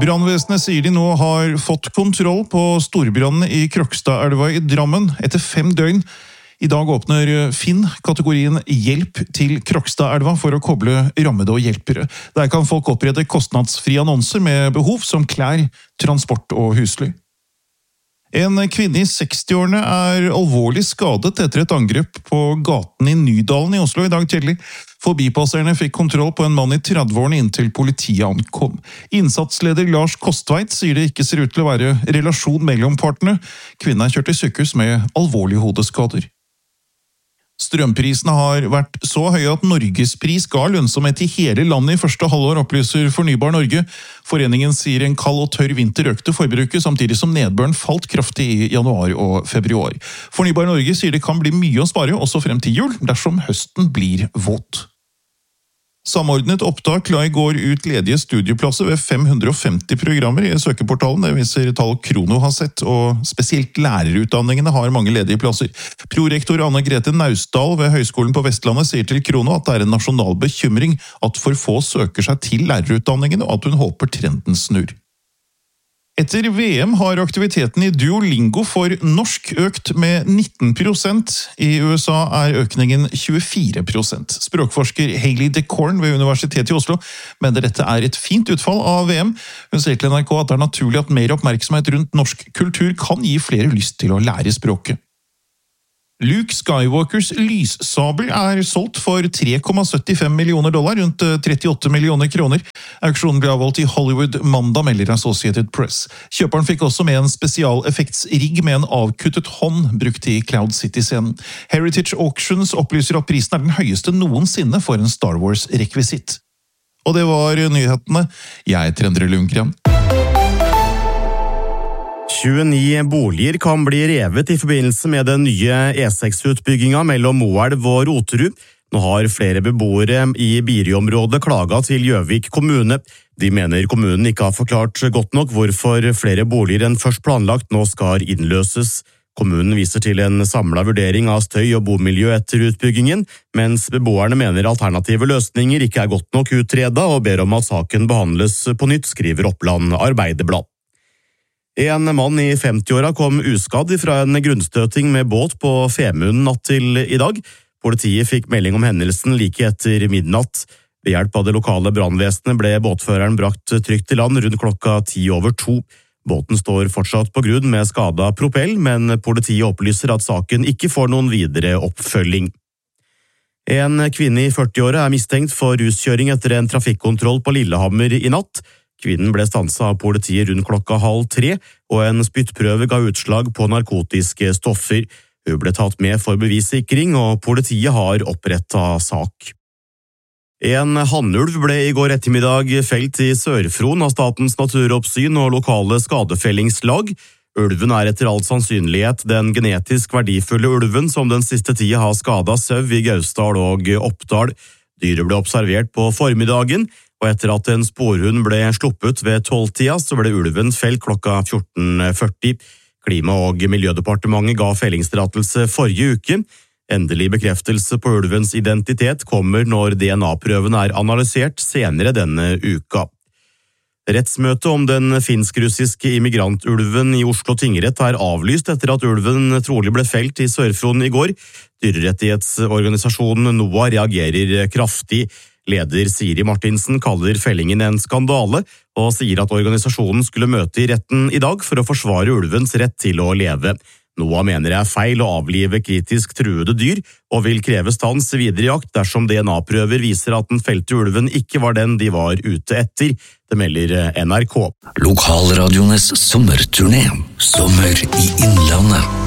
Brannvesenet sier de nå har fått kontroll på storbrannene i Krokstadelva i Drammen etter 5 døgn. I dag åpner Finn kategorien Hjelp til Krokstadelva for å koble rammede og hjelpere. Der kan folk opprette kostnadsfrie annonser med behov som klær, transport og husly. En kvinne i 60-årene er alvorlig skadet etter et angrep på gaten i Nydalen i Oslo i dag tidlig. Forbipasserende fikk kontroll på en mann i 30-årene inntil politiet ankom. Innsatsleder Lars Kostveit sier det ikke ser ut til å være relasjon mellom partene. Kvinnen er kjørt til sykehus med alvorlige hodeskader. Strømprisene har vært så høye at Norgespris ga lønnsomhet i hele landet i første halvår, opplyser Fornybar Norge. Foreningen sier en kald og tørr vinter økte forbruket, samtidig som nedbøren falt kraftig i januar og februar. Fornybar Norge sier det kan bli mye å spare, også frem til jul, dersom høsten blir våt. Samordnet opptak la i går ut ledige studieplasser ved 550 programmer i søkeportalen. Det viser tall Krono har sett, og spesielt lærerutdanningene har mange ledige plasser. Prorektor Anne Grete Naustdal ved Høgskolen på Vestlandet sier til Krono at det er en nasjonal bekymring at for få søker seg til lærerutdanningene, og at hun håper trenden snur. Etter VM har aktiviteten i Duolingo for norsk økt med 19%. I USA er økningen 24%. Språkforsker Hailey DeCorn ved Universitetet i Oslo mener dette er et fint utfall av VM. Hun sier til NRK at det er naturlig at mer oppmerksomhet rundt norsk kultur kan gi flere lyst til å lære språket. Luke Skywalkers lyssabel er solgt for $3,75 millioner, rundt 38 millioner kroner. Auksjonen ble avholdt i Hollywood mandag, melder Associated Press. Kjøperen fikk også med en spesialeffektsrigg med en avkuttet hånd brukt i Cloud City-scenen. Heritage Auctions opplyser at prisen er den høyeste noensinne for en Star Wars-rekvisitt. Og det var nyhetene. Jeg heter Endre Lundgren. 29 boliger kan bli revet i forbindelse med den nye E6-utbygginga mellom Moelv og Roterud. Nå har flere beboere i Biri-området klaget til Gjøvik kommune. De mener kommunen ikke har forklart godt nok hvorfor flere boliger enn først planlagt nå skal innløses. Kommunen viser til en samlet vurdering av støy og bomiljø etter utbyggingen, mens beboerne mener alternative løsninger ikke er godt nok utredet og ber om at saken behandles på nytt, skriver Oppland Arbeiderblad. En mann i 50-åra kom uskadd fra en grunnstøting med båt på Femund natt til i dag. Politiet fikk melding om hendelsen like etter midnatt. Ved hjelp av det lokale brannvesenet ble båtføreren brakt trygt til land rundt klokka 2:10. Båten står fortsatt på grunn med skadet propell, men politiet opplyser at saken ikke får noen videre oppfølging. En kvinne i 40-åra er mistenkt for ruskjøring etter en trafikkontroll på Lillehammer i natt. Kvinnen ble stanset av politiet rundt klokka 2:30, og en spyttprøve ga utslag på narkotiske stoffer. Hun ble tatt med for bevissikring, og politiet har opprettet sak. En hannulv ble i går ettermiddag felt i Sør-Fron av Statens naturoppsyn og lokale skadefellingslag. Ulven er etter all sannsynlighet den genetisk verdifulle ulven som den siste tida har skadet sau i Gausdal og Oppdal. Dyret ble observert på formiddagen, og etter at en sporhund ble sluppet ved 12-tida, så ble ulven felt klokka 14:40. Klima- og miljødepartementet ga fellingstillatelse forrige uke. Endelig bekreftelse på ulvens identitet kommer når DNA-prøven er analysert senere denne uka. Rettsmøtet om den finsk-russiske immigrantulven i Oslo tingrett er avlyst etter at ulven trolig ble felt i Sør-Fron i går. Dyrerettighetsorganisasjonen NOAH reagerer kraftig. Leder Siri Martinsen kaller fellingen en skandale, og sier at organisasjonen skulle møte i retten i dag for å forsvare ulvens rett til å leve. NOAH mener det er feil å avlive kritisk truede dyr, og vil kreve stans videre jakt dersom DNA-prøver viser at den felte ulven ikke var den de var ute etter. Det melder NRK. Lokalradiones sommerturné. Sommer i Innlandet.